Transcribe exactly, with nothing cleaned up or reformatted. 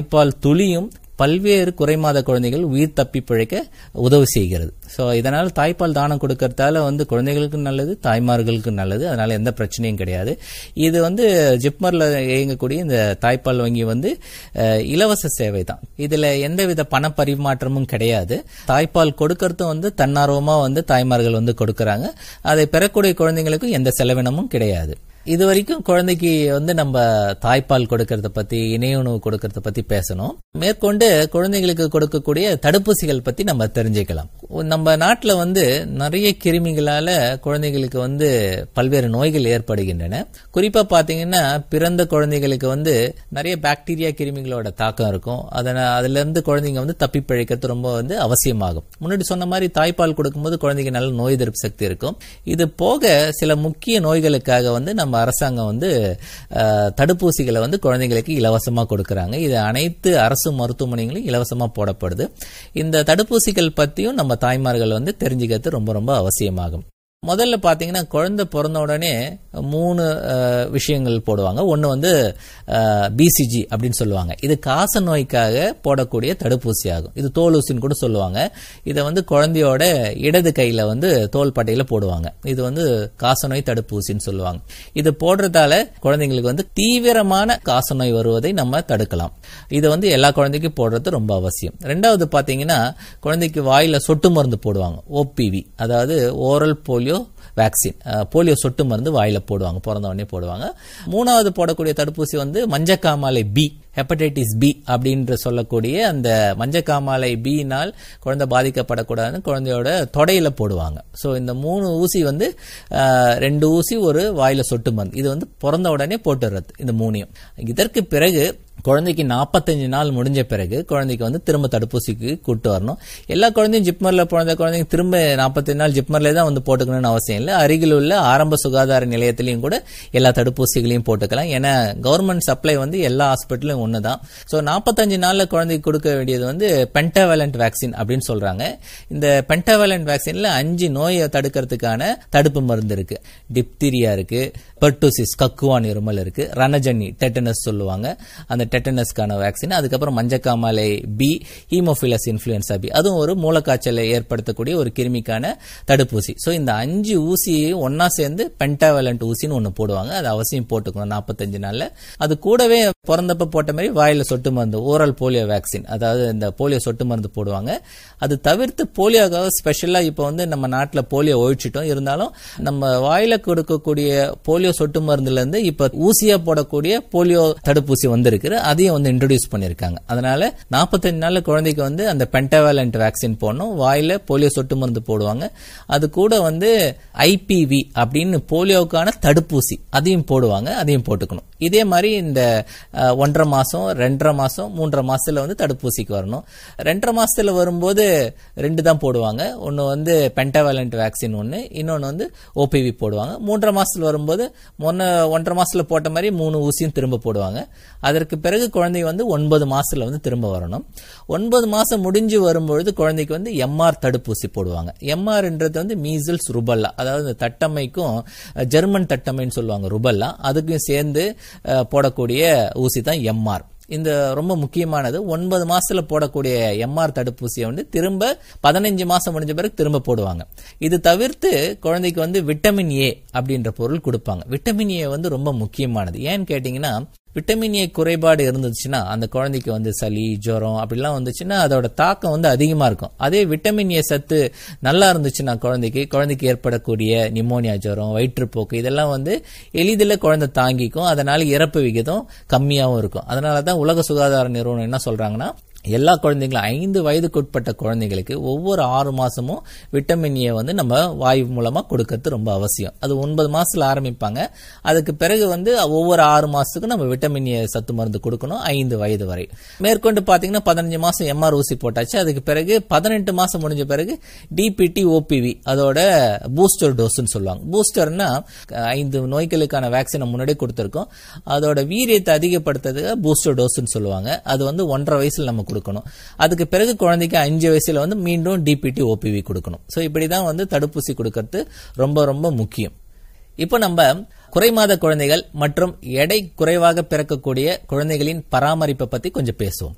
தாய்ப்பால் துளியும் பல்வேறு குறைமாத குழந்தைகள் உயிர் தப்பி பிழைக்க உதவி செய்கிறது. ஸோ இதனால் தாய்ப்பால் தானம் கொடுக்கறதால வந்து குழந்தைகளுக்கு நல்லது, தாய்மார்களுக்கு நல்லது. அதனால எந்த பிரச்சனையும் கிடையாது. இது வந்து ஜிப்மர்ல இயங்கக்கூடிய இந்த தாய்ப்பால் வங்கி வந்து இலவச சேவை தான். இதுல எந்தவித பண பரிமாற்றமும் கிடையாது. தாய்ப்பால் கொடுக்கறதும் வந்து தன்னார்வமா வந்து தாய்மார்கள் வந்து கொடுக்கறாங்க. அதை பெறக்கூடிய குழந்தைகளுக்கும் எந்த செலவினமும் கிடையாது. இது வரைக்கும் குழந்தைக்கு வந்து நம்ம தாய்ப்பால் கொடுக்கறத பத்தி, இணை உணவு கொடுக்கறத பத்தி பேசணும். மேற்கொண்டு குழந்தைகளுக்கு கொடுக்கக்கூடிய தடுப்பூசிகள் பத்தி நம்ம தெரிஞ்சுக்கலாம். நம்ம நாட்டுல வந்து நிறைய கிருமிகளால குழந்தைகளுக்கு வந்து பல்வேறு நோய்கள் ஏற்படுகின்றன. குறிப்பா பாத்தீங்கன்னா பிறந்த குழந்தைகளுக்கு வந்து நிறைய பாக்டீரியா கிருமிகளோட தாக்கம் இருக்கும். அதனால அதுல இருந்து குழந்தைங்க வந்து தப்பி பிழைக்கிறது ரொம்ப வந்து அவசியமாகும். முன்னாடி சொன்ன மாதிரி தாய்ப்பால் கொடுக்கும்போது குழந்தைக்கு நல்ல நோய் எதிர்ப்பு சக்தி இருக்கும். இது போக சில முக்கிய நோய்களுக்காக வந்து நம்ம அரசாங்கம் வந்து தடுப்பூசிகளை வந்து குழந்தைகளுக்கு இலவசமா கொடுக்கறாங்க. இது அனைத்து அரசு மருத்துவமனைகளும் இலவசமா போடப்படுது. இந்த தடுப்பூசிகள் பத்தியும் நம்ம தாய்மார்கள் வந்து தெரிஞ்சுக்கிறது ரொம்ப ரொம்ப அவசியமாகும். முதல்ல பாத்தீங்கன்னா குழந்தை பிறந்த உடனே மூணு விஷயங்கள் போடுவாங்க. ஒன்னு வந்து பிசிஜி அப்படின்னு சொல்லுவாங்க. இது காச நோய்க்காக போடக்கூடிய தடுப்பூசி ஆகும். இது தோல் ஊசின்னு கூட சொல்லுவாங்க. இதை வந்து குழந்தையோட இடது கையில வந்து தோல் பட்டையில போடுவாங்க. இது வந்து காசநோய் தடுப்பூசின்னு சொல்லுவாங்க. இது போடுறதால குழந்தைங்களுக்கு வந்து தீவிரமான காசநோய் வருவதை நம்ம தடுக்கலாம். இது வந்து எல்லா குழந்தைக்கும் போடுறது ரொம்ப அவசியம். ரெண்டாவது பாத்தீங்கன்னா குழந்தைக்கு வாயில சொட்டு மருந்து போடுவாங்க. ஓபிவி, அதாவது ஓரல் போலியோ வேக்சின், போலியோ சொட்டு மருந்து வாயில போடுவாங்க, பிறந்த உடனே போடுவாங்க. மூணாவது போடக்கூடிய தடுப்பூசி வந்து மஞ்சக்காமாலை பி, ஹெப்படைட்டிஸ் பி அப்படின்ற சொல்லக்கூடிய அந்த மஞ்சக்காமாலை பியினால் குழந்தை பாதிக்கப்படக்கூடாதுன்னு குழந்தையோட தொடையில போடுவாங்க. சோ இந்த மூணு ஊசி வந்து ரெண்டு ஊசி ஒரு வாயில சொட்டு மருந்து, இது வந்து பிறந்த உடனே போட்டுறது இந்த மூணையும். இதற்கு பிறகு குழந்தைக்கு நாற்பத்தஞ்சு நாள் முடிஞ்ச பிறகு குழந்தைக்கு வந்து திரும்ப தடுப்பூசிக்கு கூட்டு வரணும். எல்லா குழந்தையும் ஜிப்மர்ல பிறந்த குழந்தைங்க திரும்ப நாற்பத்தஞ்சு நாள் ஜிப்மர்ல தான் வந்து போட்டுக்கணும்னு அவசியம் இல்லை. அருகில் உள்ள ஆரம்ப சுகாதார நிலையத்திலையும் கூட எல்லா தடுப்பூசிகளையும் போட்டுக்கலாம். ஏன்னா கவர்மெண்ட் சப்ளை வந்து எல்லா ஹாஸ்பிட்டலும் ஒண்ணுதான். சோ நாற்பத்தஞ்சு நாள்ல குழந்தைக்கு கொடுக்க வேண்டியது வந்து பென்டாவேலண்ட் வேக்சின் அப்படின்னு சொல்றாங்க. இந்த பென்டாவேலண்ட் வேக்சின்ல அஞ்சு நோயை தடுக்கிறதுக்கான தடுப்பு மருந்து இருக்கு. டிப்தீரியா இருக்கு, பெர்டூசிஸ் கக்குவான் இருமல் இருக்கு, ரணஜன்னி டெட்டனஸ் சொல்லுவாங்க, அந்த டெட்டனஸ்க்கான வேக்சின், அதுக்கப்புறம் மஞ்சக்காமாலை பி, ஹீமோஃபிலஸ் இன்ஃபுளுன்சா பி, அதுவும் ஒரு மூலக்காய்ச்சலை ஏற்படுத்தக்கூடிய ஒரு கிருமிக்கான தடுப்பூசி. சோ இந்த அஞ்சு ஊசியை ஒன்னா சேர்ந்து பென்டாவேலண்ட் ஊசின்னு ஒன்னு போடுவாங்க. அது அவசியம் போட்டுக்கணும் நாற்பத்தஞ்சு நாள்ல. அது கூடவே பிறந்தப்ப போட்ட மாதிரி வாயில சொட்டு மருந்து ஓரல் போலியோ வேக்சின், அதாவது இந்த போலியோ சொட்டு மருந்து போடுவாங்க. அது தவிர்த்து போலியோக்காக ஸ்பெஷலா இப்ப வந்து நம்ம நாட்டுல போலியோ ஒழிச்சிட்டோம். இருந்தாலும் நம்ம வாயில கொடுக்கக்கூடிய போலியோ சொட்டு மருந்துல இருந்து இப்ப ஊசியா போடக்கூடிய போலியோ தடுப்பூசி வந்திருக்கு. அதையும் வந்து இன்ட்ரோடியூஸ் பண்ணிருக்காங்க. அதனால நாற்பத்தஞ்சு நாள்ல குழந்தைக்கு வந்து அந்த பென்டாவேலண்ட் வேக்சின் போடணும். வாயில போலியோ சொட்டு மருந்து போடுவாங்க. அது கூட வந்து ஐபிவி அப்படின்னு போலியோக்கான தடுப்பூசி அதையும் போடுவாங்க. அதையும் போட்டுக்கணும். இதே மாதிரி இந்த ஒன்றரை மாசம், ரெண்டரை மாசம், மூன்றரை மாசத்துல வந்து தடுப்பூசிக்கு வரணும். ரெண்டரை மாசத்துல வரும்போது ரெண்டு தான் போடுவாங்க. ஒன்னு வந்து பென்டாவேலண்ட் வேக்சின் ஒன்னு, இன்னொன்னு வந்து ஓபிவி போடுவாங்க. மூன்றரை மாசத்துல வரும்போது முன்ன ஒன்றரை மாசத்துல போட்ட மாதிரி மூணு ஊசியும் திரும்ப போடுவாங்க. அதற்கு பிறகு குழந்தை வந்து ஒன்பது மாசத்துல வந்து திரும்ப வரணும். ஒன்பது மாசம் முடிஞ்சு வரும்பொழுது குழந்தைக்கு வந்து எம்ஆர் தடுப்பூசி போடுவாங்க. எம்ஆர்ன்றது வந்து மீசல்ஸ் ருபல்லா, அதாவது தட்டமைக்கும் ஜெர்மன் தட்டமைன்னு சொல்லுவாங்க ருபல்லா, அதுக்கும் சேர்ந்து போடக்கூடிய ஊசி தான் எம்ஆர். இந்த ரொம்ப முக்கியமானது. ஒன்பது மாசத்துல போடக்கூடிய எம்ஆர் தடுப்பூசியை வந்து திரும்ப பதினஞ்சு மாசம் முடிஞ்ச பிறகு திரும்ப போடுவாங்க. இது தவிர்த்து குழந்தைக்கு வந்து விட்டமின் ஏ அப்படின்ற பொருள் கொடுப்பாங்க. விட்டமின் ஏ வந்து ரொம்ப முக்கியமானது. ஏன்னு கேட்டீங்கன்னா விட்டமின் ஏ குறைபாடு இருந்துச்சுன்னா அந்த குழந்தைக்கு வந்து சளி, ஜுரம் அப்படிலாம் வந்துச்சுன்னா அதோட தாக்கம் வந்து அதிகமா இருக்கும். அதே விட்டமின் ஏ சத்து நல்லா இருந்துச்சுன்னா குழந்தைக்கு குழந்தைக்கு ஏற்படக்கூடிய நிமோனியா, ஜுரம், வயிற்றுப்போக்கு இதெல்லாம் வந்து எளிதில் குழந்தை தாங்கிக்கும். அதனால இறப்பு விகிதம் கம்மியாகவும் இருக்கும். அதனாலதான் உலக சுகாதார நிறுவனம் என்ன சொல்றாங்கன்னா எல்லா குழந்தைங்களும் ஐந்து வயதுக்குட்பட்ட குழந்தைகளுக்கு ஒவ்வொரு ஆறு மாசமும் விட்டமின் ஏ வந்து நம்ம வாயு மூலமா கொடுக்கறது ரொம்ப அவசியம். அது ஒன்பது மாசத்துல ஆரம்பிப்பாங்க. அதுக்கு பிறகு வந்து ஒவ்வொரு ஆறு மாசத்துக்கும் நம்ம விட்டமின் ஏ சத்து மருந்து கொடுக்கணும் ஐந்து வயது வரை. மேற்கொண்டு பாத்தீங்கன்னா பதினஞ்சு மாசம் எம்ஆர் ஊசி போட்டாச்சு. அதுக்கு பிறகு பதினெட்டு மாசம் முடிஞ்ச பிறகு டிபிடி ஓபிவி அதோட பூஸ்டர் டோஸ்ன்னு சொல்லுவாங்க. பூஸ்டர்னா ஐந்து நோய்களுக்கான வேக்சினை முன்னாடி கொடுத்திருக்கோம். அதோட வீரியத்தை அதிகப்படுத்துறதுக்கு பூஸ்டர் டோஸ்ன்னு சொல்லுவாங்க. அது வந்து ஒன்றரை வயசுல நம்ம கொடுக்கணும். அதுக்கு பிறகு குழந்தைக்கு அஞ்சு வயசுல வந்து மீண்டும் டிபிடி ஓபிவி கொடுக்கணும். சோ இப்படிதான் வந்து தடுப்பூசி கொடுக்கிறது ரொம்ப ரொம்ப முக்கியம். இப்ப நம்ம குறைமாத குழந்தைகள் மற்றும் எடை குறைவாக பிறக்கக்கூடிய குழந்தைகளின் பராமரிப்பை பத்தி கொஞ்சம் பேசுவோம்.